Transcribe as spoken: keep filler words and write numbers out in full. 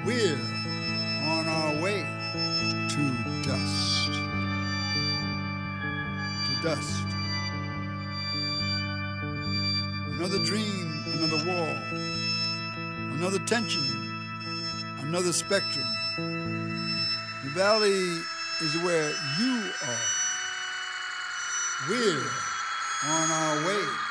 We're on our way to dust. To dust. Another dream, another wall, another tension, another spectrum. The valley is where you are. We're on our way